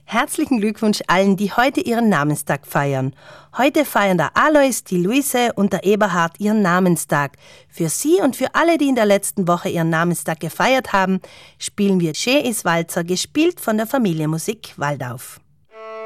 Herzlichen Glückwunsch allen, die heute ihren Namenstag feiern. Heute feiern der Alois, die Luise und der Eberhard ihren Namenstag. Für Sie und für alle, die in der letzten Woche ihren Namenstag gefeiert haben, spielen wir Schee is Walzer, gespielt von der Familie Musik Waldauf.